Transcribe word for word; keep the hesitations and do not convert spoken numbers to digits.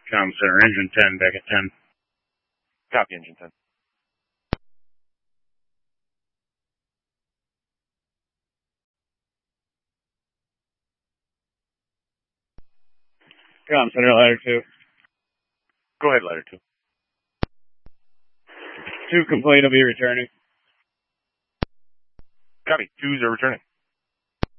Com Center, engine ten, back at ten. Copy, engine ten. Com Center, ladder two. Go ahead, ladder two. Two complaint will be returning. Copy, twos are returning.